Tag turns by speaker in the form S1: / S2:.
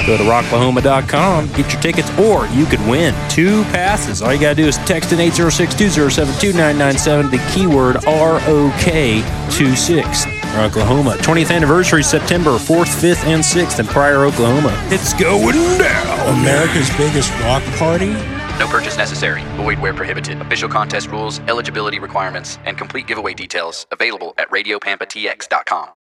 S1: Go to rocklahoma.com, get your tickets, or you could win 2 passes. All you got to do is text in 806-207-2997, the keyword ROK26. Rocklahoma. 20th anniversary, September 4th, 5th, and 6th in Pryor, Oklahoma. It's going down.
S2: America's biggest rock party.
S3: No purchase necessary. Void where prohibited. Official contest rules, eligibility requirements, and complete giveaway details available at radiopampatx.com.